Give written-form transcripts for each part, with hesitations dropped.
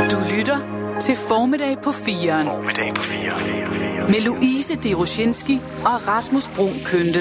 Du lytter til Formiddag på 4'eren. Formiddag på 4'eren. Med Louise Deroshinski og Rasmus Bruun Kønte.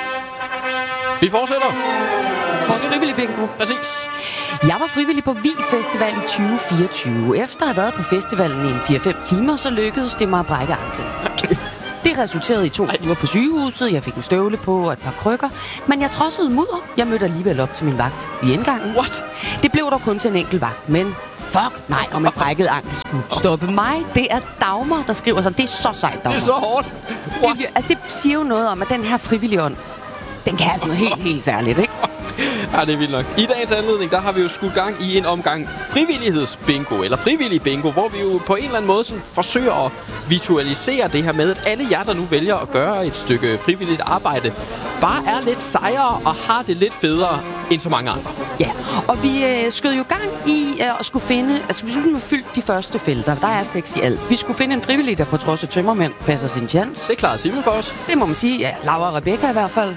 Vi fortsætter. Vores frivillige bingo. Præcis. Jeg var frivillig på Vi Festival i 2024. Efter at have været på festivalen i en 4-5 timer, så lykkedes det mig at brække anklen. Det resulterede i 2 uger på sygehuset. Jeg fik en støvle på og et par krykker. Men jeg trodsede mudder. Jeg mødte alligevel op til min vagt i indgangen. What? Det blev dog kun til en enkelt vagt. Men fuck nej, om en brækket ankel skulle stoppe mig. Det er Dagmar, der skriver sådan. Det er så sejt, Dagmar. Det er så hårdt. What? Det siger jo noget om, at den her frivillige ånd, den kan have sådan noget helt særligt, ikke? Ja, det er vildt nok. I dagens anledning, der har vi jo skudt gang i en omgang frivillighedsbingo, eller frivillig bingo, hvor vi jo på en eller anden måde sådan forsøger at visualisere det her med, at alle jer, der nu vælger at gøre et stykke frivilligt arbejde, bare er lidt sejere og har det lidt federe end så mange andre. Ja, og vi skød jo gang i at skulle finde, altså vi skulle have fyldt de første felter, der er 6 i alt. Vi skulle finde en frivillig, der på trods af tømmermænd passer sin chance. Det klarede Simon for os. Det må man sige, ja, Laura og Rebecca i hvert fald.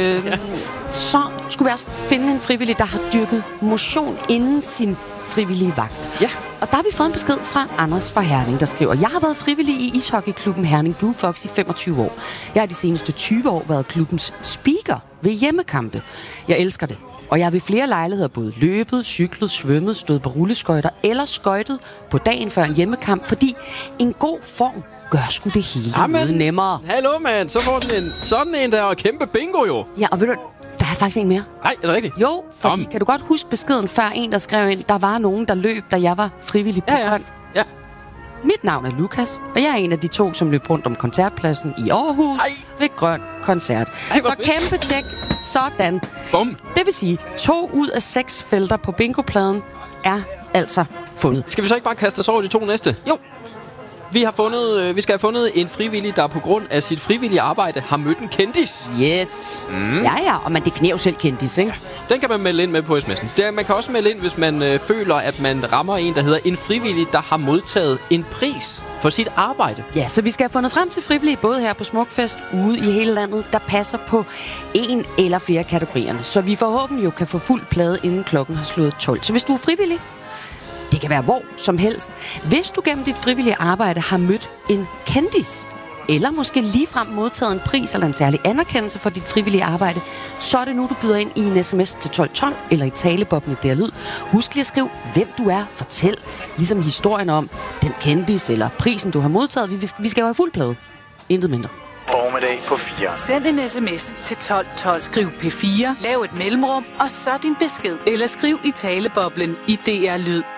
Så skulle vi også finde en frivillig, der har dyrket motion inden sin frivillige vagt. Ja. Og der har vi fået en besked fra Anders fra Herning, der skriver: Jeg har været frivillig i ishockeyklubben Herning Blue Fox i 25 år. Jeg har de seneste 20 år været klubbens speaker ved hjemmekampe. Jeg elsker det. Og jeg har ved flere lejligheder både løbet, cyklet, svømmet, stået på rulleskøjter eller skøjtet på dagen før en hjemmekamp, fordi en god form gør sgu det hele noget nemmere. Hallo, mand. Så får den sådan en der og kæmpe bingo jo. Ja, og ved du, der er faktisk en mere. Nej, er det rigtigt? Jo, fordi kan du godt huske beskeden før en, der skrev ind, der var nogen, der løb, da jeg var frivillig på grøn. Ja. Mit navn er Lukas, og jeg er en af de 2, som løb rundt om koncertpladsen i Aarhus ved Grøn Koncert. Så kæmpe tjek. Sådan. Bum. Det vil sige, 2 ud af 6 felter på bingopladen er altså fundet. Skal vi så ikke bare kaste os over de 2 næste? Jo. Vi skal have fundet en frivillig, der på grund af sit frivillige arbejde har mødt en kendis. Yes. Ja, og man definerer jo selv kendis, ikke? Ja, den kan man melde ind med på sms'en. Man kan også melde ind, hvis man føler, at man rammer en, der hedder en frivillig, der har modtaget en pris for sit arbejde. Ja, så vi skal have fundet frem til frivillige, både her på Smukfest, ude i hele landet, der passer på en eller flere kategorierne. Så vi forhåbentlig jo kan få fuld plade, inden klokken har slået 12. Så hvis du er frivillig, det kan være hvor som helst. Hvis du gennem dit frivillige arbejde har mødt en kendis, eller måske ligefrem modtaget en pris eller en særlig anerkendelse for dit frivillige arbejde, så er det nu, du byder ind i en sms til 1212 eller i taleboblen i DR Lyd. Husk lige at skrive, hvem du er. Fortæl ligesom historien om den kendis eller prisen, du har modtaget. Vi skal jo have fuld plade. Intet mindre. Formiddag på 4. Send en sms til 1212. Skriv P4, lav et mellemrum, og så din besked. Eller skriv i taleboblen i DR Lyd.